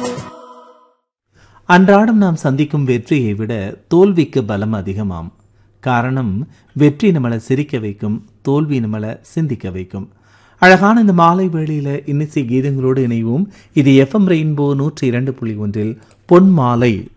அன்றாடம் நாம் சந்திக்கும் வெற்றியை விட தோல்விக்கு பலம் அதிகமாம். காரணம், வெற்றி நம்மளை சிரிக்க வைக்கும், தோல்வி நம்மளை சிந்திக்க வைக்கும். அழகான இந்த மாலை வேளையில இன்னிசை கீதங்களோடு இணைவோம். இது FM ரெயின்போ 102.1 பொன் மாலை